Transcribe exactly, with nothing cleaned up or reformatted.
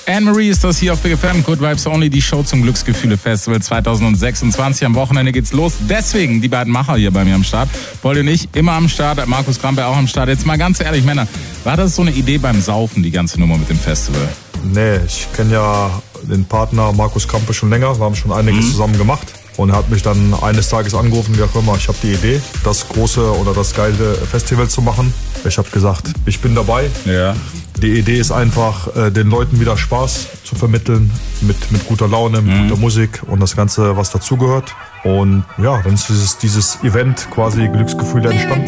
Anne-Marie ist das hier auf Big F M. Good Vibes Only, die Show zum Glücksgefühle-Festival zwanzig sechsundzwanzig. Am Wochenende geht's los. Deswegen die beiden Macher hier bei mir am Start. Polly und ich immer am Start. Markus Krampe auch am Start. Jetzt mal ganz ehrlich, Männer, war das so eine Idee beim Saufen, die ganze Nummer mit dem Festival? Nee, ich kenne ja den Partner Markus Krampe schon länger. Wir haben schon einiges mhm. zusammen gemacht. Und er hat mich dann eines Tages angerufen, wie auch immer, ich habe die Idee, das große oder das geile Festival zu machen. Ich habe gesagt, ich bin dabei. Ja. Die Idee ist einfach, den Leuten wieder Spaß zu vermitteln, mit, mit guter Laune, mit mhm. guter Musik und das Ganze, was dazugehört. Und ja, dann ist dieses, dieses Event quasi Glücksgefühle entstanden.